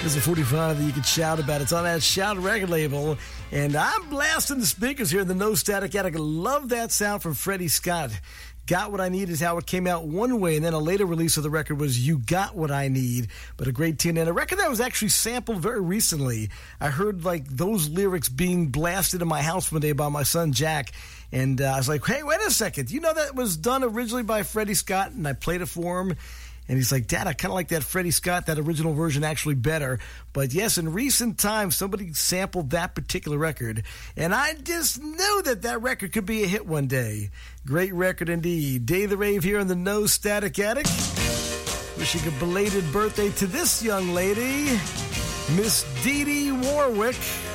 There's a 45 that you can shout about. It's on that Shout record label. And I'm blasting the speakers here in the No Static Attic. I love that sound from Freddie Scott. Got What I Need is how it came out one way, and then a later release of the record was You Got What I Need. But a great tune, and a record that was actually sampled very recently. I heard like those lyrics being blasted in my house one day by my son Jack, and I was like, hey, wait a second. You know that was done originally by Freddie Scott? And I played it for him. And he's like, Dad, I kind of like that Freddie Scott, that original version actually better. But yes, in recent times, somebody sampled that particular record. And I just knew that that record could be a hit one day. Great record indeed. Day of the Rave here in the No Static Attic. Wishing a belated birthday to this young lady, Miss Dee Dee Warwick.